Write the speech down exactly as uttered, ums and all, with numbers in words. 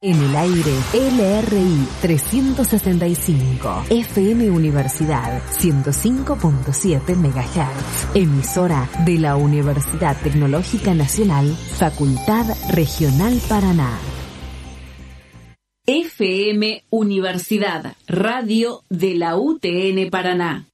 En el aire, L R I trescientos sesenta y cinco, F M Universidad ciento cinco punto siete megahertz, emisora de la Universidad Tecnológica Nacional, Facultad Regional Paraná. F M Universidad, radio de la U T N Paraná.